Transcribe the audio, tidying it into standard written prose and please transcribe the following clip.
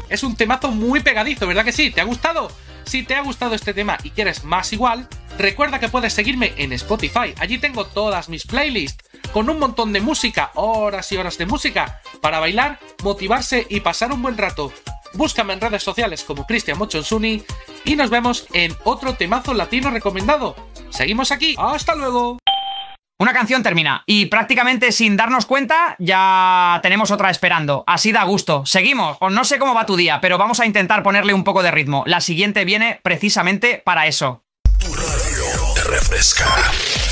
Es un temazo muy pegadizo, ¿verdad que sí? ¿Te ha gustado? Si te ha gustado este tema y quieres más igual, recuerda que puedes seguirme en Spotify. Allí tengo todas mis playlists con un montón de música, horas y horas de música, para bailar, motivarse y pasar un buen rato. Búscame en redes sociales como Cristian Mochonsuni y nos vemos en otro temazo latino recomendado. Seguimos aquí. ¡Hasta luego! Una canción termina y prácticamente sin darnos cuenta ya tenemos otra esperando. Así da gusto. Seguimos. O no sé cómo va tu día, pero vamos a intentar ponerle un poco de ritmo. La siguiente viene precisamente para eso. Tu radio te refresca.